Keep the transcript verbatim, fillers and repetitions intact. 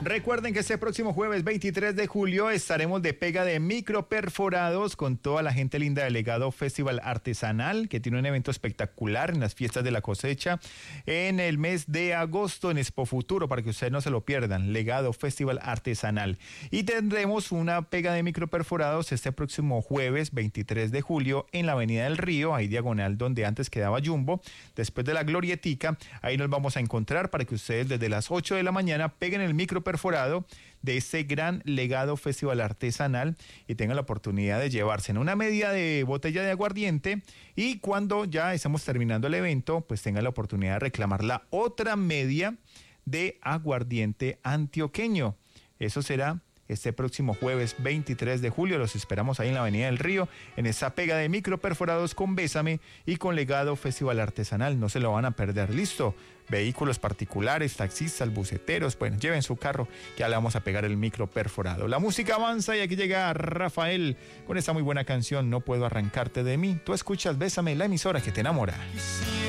Recuerden que este próximo jueves veintitrés de julio estaremos de pega de microperforados con toda la gente linda del Legado Festival Artesanal, que tiene un evento espectacular en las fiestas de la cosecha en el mes de agosto en Expo Futuro, para que ustedes no se lo pierdan. Legado Festival Artesanal. Y tendremos una pega de microperforados este próximo jueves veintitrés de julio en la Avenida del Río, ahí diagonal donde antes quedaba Jumbo, después de la Glorietica. Ahí nos vamos a encontrar para que ustedes desde las ocho de la mañana peguen el microperforado perforado de este gran Legado Festival Artesanal y tengan la oportunidad de llevarse en una media de botella de aguardiente, y cuando ya estamos terminando el evento, pues tengan la oportunidad de reclamar la otra media de aguardiente antioqueño. Eso será este próximo jueves veintitrés de julio. Los esperamos ahí en la Avenida del Río, en esa pega de microperforados con Bésame y con Legado Festival Artesanal. No se lo van a perder. Listo. Vehículos particulares, taxistas, buceteros, bueno, lleven su carro, que ya le vamos a pegar el microperforado. La música avanza y aquí llega Rafael con esta muy buena canción, No puedo arrancarte de mí. Tú escuchas Bésame, la emisora que te enamora.